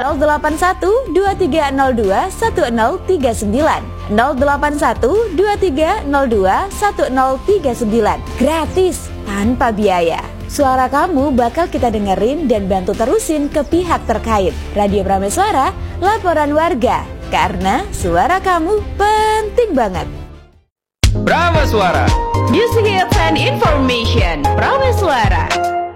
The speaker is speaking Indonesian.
081 2302 1039, 081 2302 1039. Gratis, tanpa biaya. Suara kamu bakal kita dengerin dan bantu terusin ke pihak terkait. Radio Prameswara, laporan warga. Karena suara kamu penting banget. Prameswara, Music Hits and Information. Prameswara.